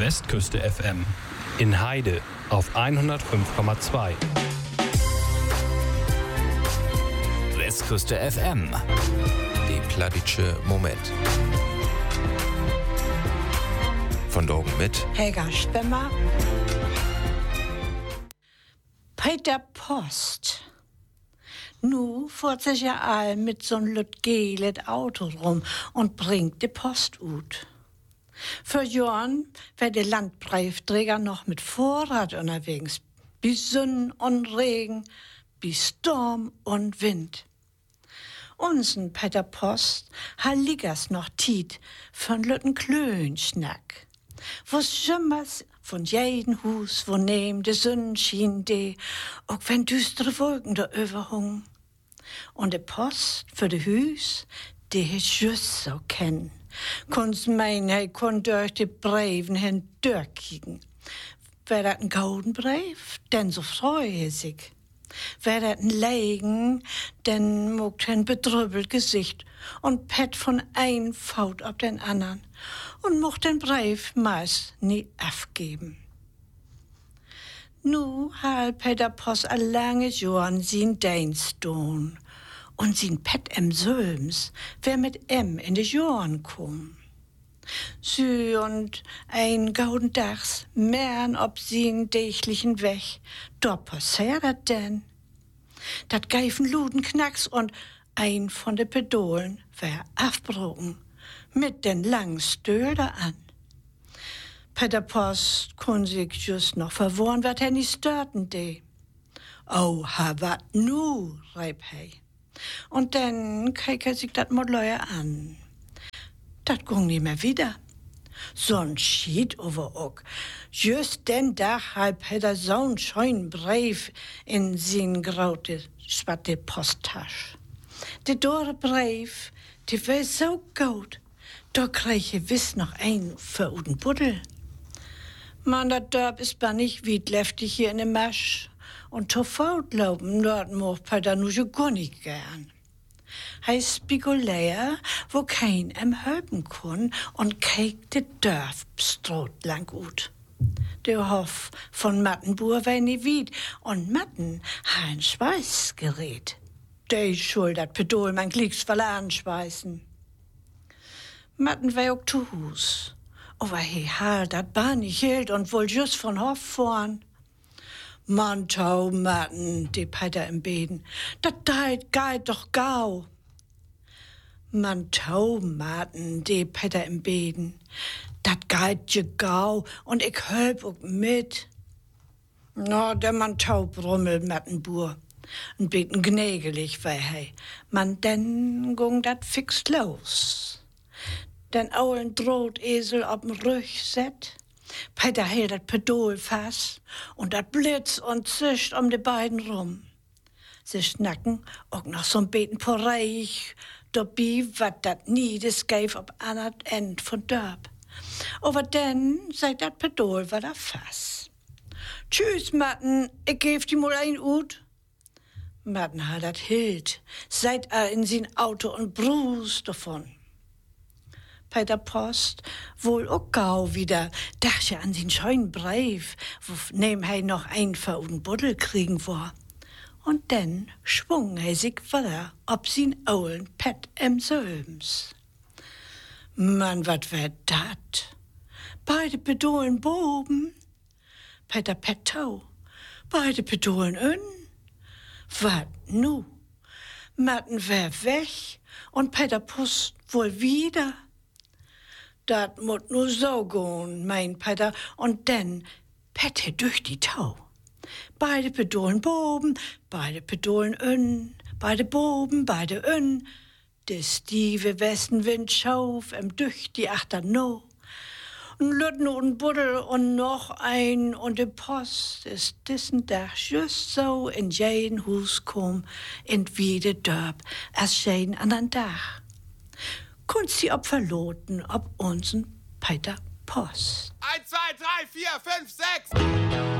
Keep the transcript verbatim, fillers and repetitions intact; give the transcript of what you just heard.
Westküste F M. In Heide auf hundertfünf Komma zwei. Westküste F M. Die Pladitsche Moment. Von Drogen mit Helga Spemmer. Peter Post. Nu fährt sich ja all mit so'n lüt gelet Auto rum und bringt die Post ut. Für Jorn wär der Landbriefträger noch mit Vorrat unterwegs. Bis Sonn und Regen, bis Sturm und Wind. Unsen Peter Post ha liggers noch Tiet von lütten Klönschnack. Wo's schimmers von jeden Hus, wo nehm de Sonn schien de, auch wenn düstere Wolken da überhung. Und de Post für de Hüs, de he just so kenn. Kunst mein, he kon durch de Breven hin durchkicken. Wär dat ein golden Brief, denn so freu he sich. Wär dat ein Legen, denn mogt ein bedrübbelt Gesicht und pett von ein Faut ab den andern und mocht den Brief meist nie aufgeben. Nu hal Peter Post a lange Jorn sin Deinstone und sin Pet em Söms, wer mit em in de Jorn kom. Sü und ein gauden Dachs mern ob sin dächlichen Weg, dort passiert denn. Dat geifen Luden Knacks und ein von de Pedolen wär afbrochen, mit den langen Stöder an. Peter Post kun sich just noch verworren, wat er nie störten de. Oh, ha, wat nu, reib hei. Und dann keik er sich dat Modleuer an. Dat gung nie mehr wieder. So'n Schied over ook. Just den Tag hat Peter so'n schönen Brief in sin graute, spatte Posttasch. De dore Brief, die wär so gut. Da krieg ich wiss noch ein für uden Buddel. Man, dat Dörp ist ba nicht wie leftig hier in de Masch. Und to Faut laufen, dort mocht Peter nu so gar nicht gern. Hei spekuleer, wo kein em helpen kon und keek de Dörf stroot lang ut. De Hof von Mattenbuhr wär nie wied und Matten ha ein Schweißgerät. De schuld dat Pedol mein Glicks verladen schweißen. Matten wär ook zu Hus. Aber he ha dat Bahn nicht hielt und wohl just von Hof vorn. Man tau Matten, die Peter im Beden, dat deit geit doch gau. Man tau Matten, die Peter im Beden, dat geit je gau und ich hölp ook mit. Na, der man tau brummel Mattenbuhr, und beten gnägelig wär hei, man denn gung dat fix los. Den aulen Drohtesel ob'n Rüch set, Peter hält dat Pedol fast und dat blitz und zischt um de beiden rum. Sie schnacken auch noch so'n beten poreich, dabei wat dat nie des geif ob anert End von Dörp. Aber denn seit dat Pedol war da fast. Tschüss, Matten, ich geb die mal ein ut. Matten hat dat hilt, seit er in sin Auto und brust davon. Peter Post wohl auch gau wieder, dachte an sin scheuen Brief, wo nehm hei noch ein veruden Buddel kriegen war. Und dann schwung hei sich weiter ob sin aulen Pet em Söms. Mann, wat wär dat? Beide Pedolen boben, Peter Pet tau, beide Pedolen ön. Wat nu? Matten wär weg und Peter Post wohl wieder. Dat mut nu so gehen, mein Peter, und denn Pette durch die Tau. Beide Pedolen boben, beide Pedolen ön, beide boben, beide ön. De stive Westenwind schauf em durch die Achter no. Und Lütten und Buddel und noch ein und de Post ist diesen Tag just so in jeden Hus kom, in wie de Dörp, as schön an den Dach. Kunst sie ob verloten, ob uns'n Peter Post. Eins, zwei, drei, vier, fünf, sechs.